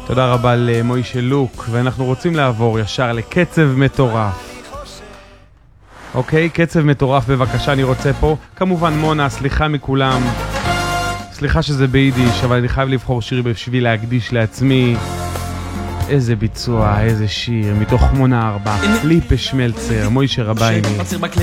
תודה רבה למוישה לוק, ואנחנו רוצים לעבור ישר לקצב מטורף. אוקיי, קצב מטורף בבקשה, אני רוצה פה. כמובן מונה, סליחה מכולם. סליחה שזה ביידיש, אבל אני חייב לבחור שיר בשביל להקדיש לעצמי. איזה ביצוע, איזה שיר, מתוך מונה 4. ליפה שמלצר, מוישה רבייני.